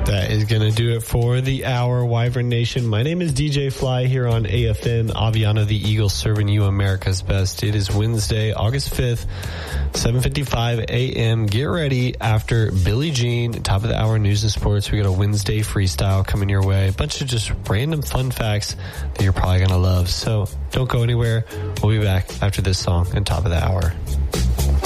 That is going to do it for the hour, Wyvern Nation. My name is DJ Fly here on AFM, Aviana the Eagle, serving you America's best. It is Wednesday, August 5th, 7:55 a.m. Get ready after Billie Jean, top of the hour news and sports. We got a Wednesday freestyle coming your way. A bunch of just random fun facts that you're probably going to love. So don't go anywhere. We'll be back after this song and top of the hour.